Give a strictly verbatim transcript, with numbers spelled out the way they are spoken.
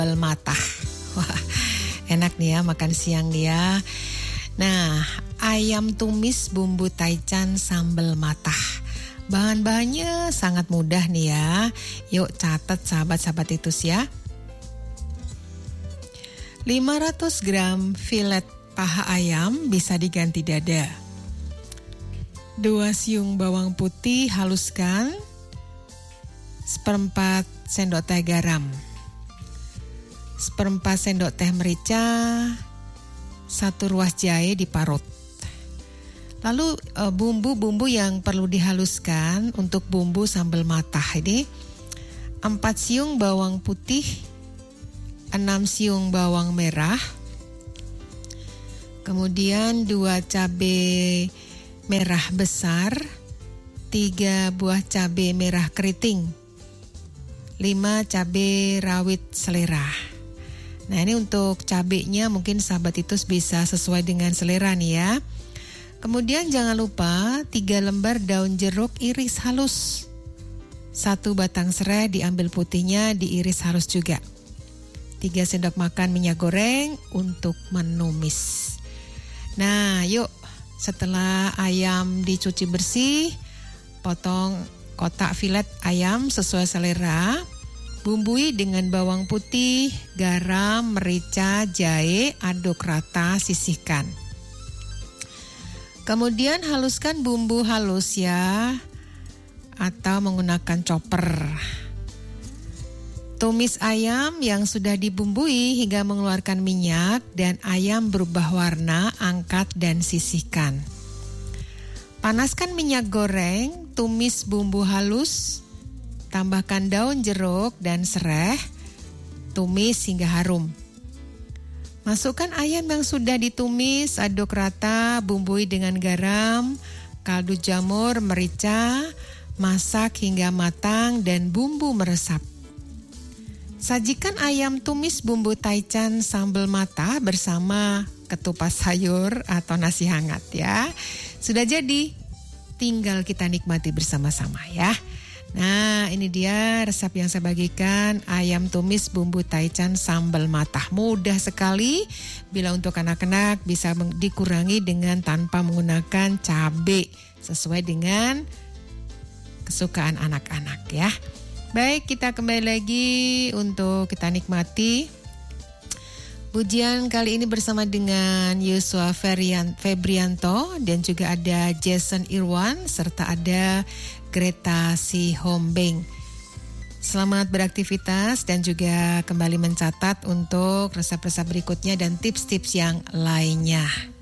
matah. Wah, enak nih ya makan siang nih ya. Nah, ayam tumis bumbu taichan sambal matah. Bahan-bahannya sangat mudah nih ya. Yuk catat sahabat-sahabat Titus ya. lima ratus gram filet paha ayam bisa diganti dada. Dua siung bawang putih haluskan. Seperempat sendok teh garam. Seperempat sendok teh merica. Satu ruas jahe diparut. Lalu e, bumbu-bumbu yang perlu dihaluskan untuk bumbu sambal matah ini empat siung bawang putih, enam siung bawang merah, kemudian dua cabai merah besar, tiga buah cabai merah keriting, lima cabai rawit selera. Nah ini untuk cabenya mungkin sahabat Titus bisa sesuai dengan selera nih ya. Kemudian jangan lupa tiga lembar daun jeruk iris halus. Satu batang serai diambil putihnya diiris halus juga. Tiga sendok makan minyak goreng untuk menumis. Nah yuk setelah ayam dicuci bersih, potong kotak filet ayam sesuai selera. Bumbui dengan bawang putih, garam, merica, jahe, aduk rata, sisihkan. Kemudian haluskan bumbu halus ya, atau menggunakan chopper. Tumis ayam yang sudah dibumbui hingga mengeluarkan minyak dan ayam berubah warna, angkat dan sisihkan. Panaskan minyak goreng, tumis bumbu halus, tambahkan daun jeruk dan serai, tumis hingga harum. Masukkan ayam yang sudah ditumis, aduk rata, bumbui dengan garam, kaldu jamur, merica, masak hingga matang dan bumbu meresap. Sajikan ayam tumis bumbu taichan sambal matah bersama ketupat sayur atau nasi hangat ya. Sudah jadi, tinggal kita nikmati bersama-sama ya. Nah ini dia resep yang saya bagikan, ayam tumis bumbu taichan sambal matah. Mudah sekali, bila untuk anak-anak bisa dikurangi dengan tanpa menggunakan cabai sesuai dengan kesukaan anak-anak ya. Baik, kita kembali lagi untuk kita nikmati pujian kali ini bersama dengan Yosua Febrianto dan juga ada Jason Irwan serta ada Greta Sihombing. Selamat beraktivitas dan juga kembali mencatat untuk resep-resep berikutnya dan tips-tips yang lainnya.